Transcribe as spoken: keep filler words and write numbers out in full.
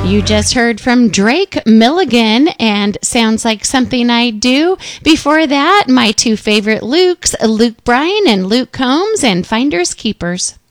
You just heard from Drake Milligan and Sounds Like Something I Do. Before that, my two favorite Lukes, Luke Bryan and Luke Combs and Finders Keepers.